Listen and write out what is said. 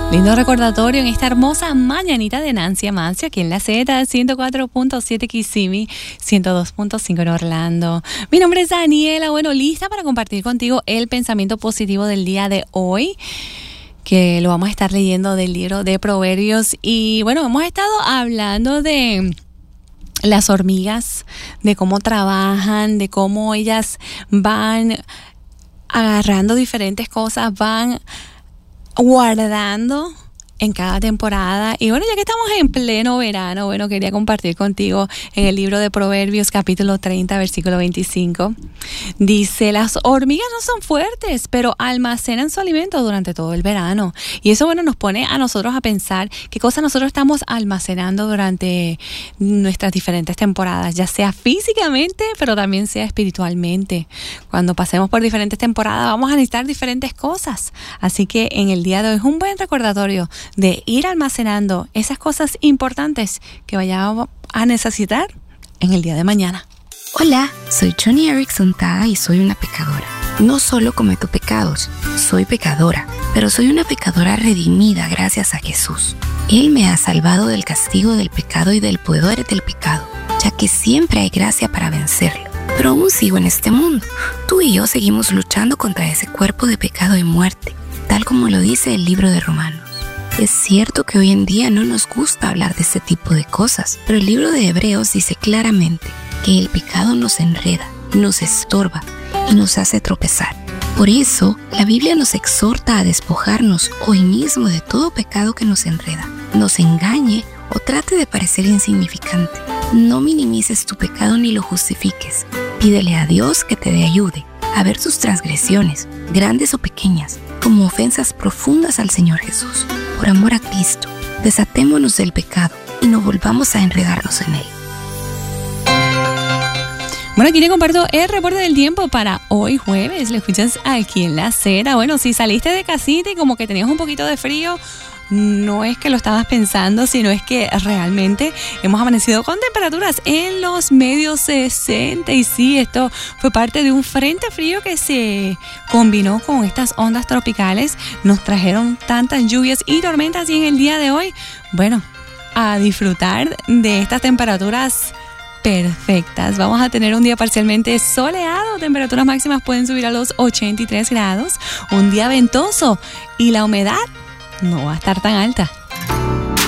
Lindo recordatorio en esta hermosa mañanita de Nancy Amancio, aquí en la Z, 104.7 Kissimmee, 102.5 en Orlando. Mi nombre es Daniela, lista para compartir contigo el pensamiento positivo del día de hoy, que lo vamos a estar leyendo del libro de Proverbios. Y hemos estado hablando de las hormigas, de cómo trabajan, de cómo ellas van agarrando diferentes cosas, van guardando en cada temporada. Y ya que estamos en pleno verano, quería compartir contigo en el libro de Proverbios capítulo 30 versículo 25. Dice: las hormigas no son fuertes, pero almacenan su alimento durante todo el verano. Y eso nos pone a nosotros a pensar qué cosas nosotros estamos almacenando durante nuestras diferentes temporadas, ya sea físicamente, pero también sea espiritualmente. Cuando pasemos por diferentes temporadas vamos a necesitar diferentes cosas. Así que en el día de hoy es un buen recordatorio de ir almacenando esas cosas importantes que vayamos a necesitar en el día de mañana. Hola, soy Johnny Erickson Tada y soy una pecadora. No solo cometo pecados, soy pecadora, pero soy una pecadora redimida gracias a Jesús. Él me ha salvado del castigo del pecado y del poder del pecado, ya que siempre hay gracia para vencerlo. Pero aún sigo en este mundo. Tú y yo seguimos luchando contra ese cuerpo de pecado y muerte, tal como lo dice el libro de Romanos. Es cierto que hoy en día no nos gusta hablar de este tipo de cosas, pero el libro de Hebreos dice claramente que el pecado nos enreda, nos estorba y nos hace tropezar. Por eso, la Biblia nos exhorta a despojarnos hoy mismo de todo pecado que nos enreda, nos engañe o trate de parecer insignificante. No minimices tu pecado ni lo justifiques. Pídele a Dios que te ayude a ver tus transgresiones, grandes o pequeñas, como ofensas profundas al Señor Jesús. Por amor a Cristo, desatémonos del pecado y no volvamos a enredarnos en él. Aquí te comparto el reporte del tiempo para hoy jueves. Lo escuchas aquí en la Z. Si saliste de casita y como que tenías un poquito de frío, no es que lo estabas pensando, sino es que realmente hemos amanecido con temperaturas en los medios 60. Y sí, esto fue parte de un frente frío que se combinó con estas ondas tropicales. Nos trajeron tantas lluvias y tormentas, y en el día de hoy, a disfrutar de estas temperaturas perfectas. Vamos a tener un día parcialmente soleado, temperaturas máximas pueden subir a los 83 grados, un día ventoso y la humedad no va a estar tan alta.